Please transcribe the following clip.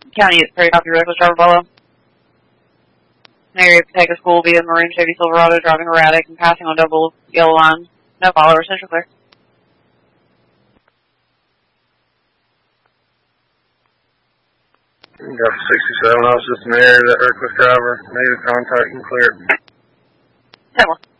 County is very copy reckless driver follow. Area of Pega School via Maroon Chevy Silverado driving erratic and passing on double yellow lines. No followers, Central clear. Got 67 officers in the area, that reckless driver, negative contact and clear. 10-1.